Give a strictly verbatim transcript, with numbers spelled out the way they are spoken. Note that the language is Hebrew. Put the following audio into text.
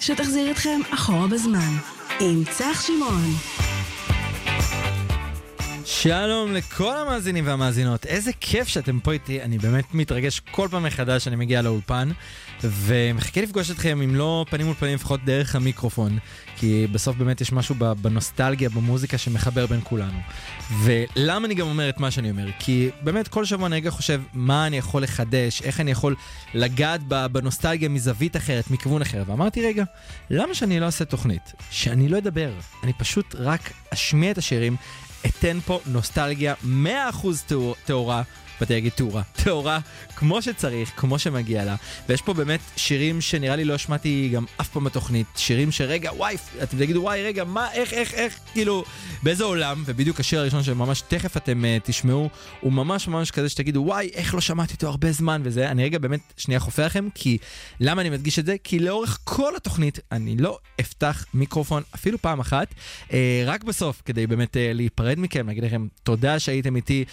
שתחזיר אתכם אחורה בזמן. עם צח שמעון. שלום לכל המאזינים והמאזינות, איזה כיף שאתם פה איתי, אני באמת מתרגש כל פעם מחדש שאני מגיע לאולפן ומחכה לפגוש אתכם אם לא פנים מול פנים לפחות דרך המיקרופון, כי בסוף באמת יש משהו בנוסטלגיה, במוזיקה שמחבר בין כולנו. ולמה אני גם אומר את מה שאני אומר? כי באמת כל שבוע אני רגע חושב מה אני יכול לחדש, איך אני יכול לגעת בנוסטלגיה מזווית אחרת, מכיוון אחר, ואמרתי רגע, למה שאני לא אעשה תוכנית? שאני לא אדבר, אני פשוט רק אשמיע את השירים, אתן פה נוסטלגיה מאה אחוז תאורה, באתי להגיד תאורה, תאורה כמו שצריך, כמו שמגיע לה, ויש פה באמת שירים שנראה לי לא השמעתי גם אף פעם בתוכנית, שירים שרגע וואי, אתם תגידו וואי רגע מה, איך, איך, איך, כאילו באיזה עולם, ובדיוק השיר הראשון שממש תכף אתם uh, תשמעו, הוא ממש ממש כזה שתגידו וואי איך לא שמעתי אותו הרבה זמן וזה, אני רגע באמת שנייה חופר לכם, כי למה אני מדגיש את זה? כי לאורך כל התוכנית אני לא אפתח מיקרופון אפילו פעם אחת, uh, רק בסוף כדי באמת uh, להיפרד מכם, להגיד לכם תודה שהייתם איתי